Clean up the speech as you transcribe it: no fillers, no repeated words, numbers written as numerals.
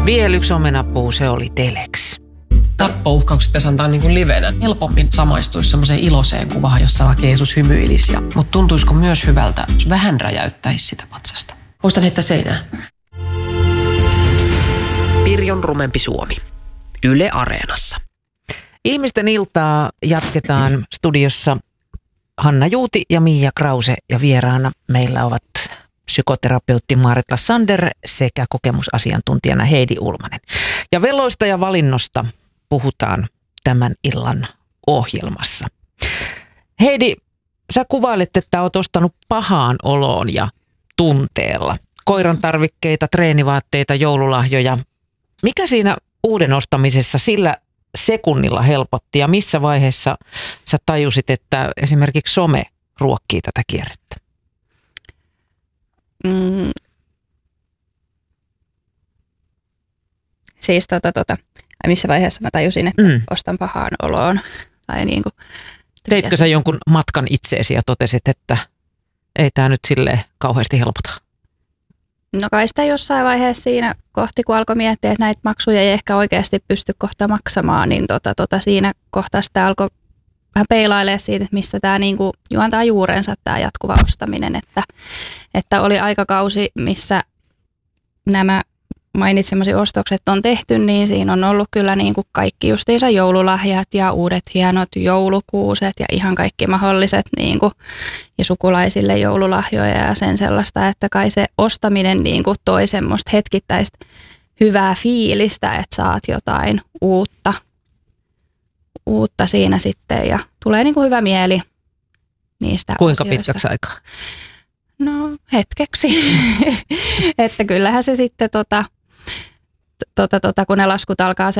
Vielä yksi omenapuu, se oli Telex. Tappouhkaukset pitäisi antaa niin kuin livenä. Helpommin samaistuisi semmoiseen iloiseen kuvaan, jossa vaikka Jeesus hymyilisi. Mutta tuntuisiko myös hyvältä, jos vähän räjäyttäisi sitä patsasta? Muistan heittää seinään. Pirjon rumempi Suomi. Yle Areenassa. Ihmisten iltaa jatketaan studiossa Hanna Juuti ja Mia Krause ja vieraana meillä ovat psykoterapeutti Maaret Lassander sekä kokemusasiantuntijana Heidi Ulmanen. Ja veloista ja valinnosta puhutaan tämän illan ohjelmassa. Heidi, sä kuvailet, että olet ostanut pahaan oloon ja tunteella koiran tarvikkeita, treenivaatteita, joululahjoja. Mikä siinä uuden ostamisessa sillä sekunnilla helpotti ja missä vaiheessa sä tajusit, että esimerkiksi some ruokkii tätä kierrettä? Siis missä vaiheessa mä tajusin, että ostan pahaan oloon? Tai niin kuin, teitkö sä jonkun matkan itseesi ja totesit, että ei tämä nyt silleen kauheasti helpota? No kai sitä jossain vaiheessa siinä kohti, kun alkoi miettiä, että näitä maksuja ei ehkä oikeasti pysty kohta maksamaan, niin siinä kohtaa sitä alkoi vähän peilailemaan siitä, että mistä tämä niinku juontaa juurensa tämä jatkuva ostaminen. Että oli aikakausi, missä nämä mainitsemasi ostokset on tehty, niin siinä on ollut kyllä niinku kaikki justiinsa joululahjat ja uudet hienot joulukuuset ja ihan kaikki mahdolliset niinku, ja sukulaisille joululahjoja ja sen sellaista, että kai se ostaminen niinku toi semmoista hetkittäistä hyvää fiilistä, että saat jotain uutta siinä sitten ja tulee niinku hyvä mieli niistä Kuinka asioista. pitkäksi aikaa? No hetkeksi, että kyllähän se sitten kun ne laskut alkaa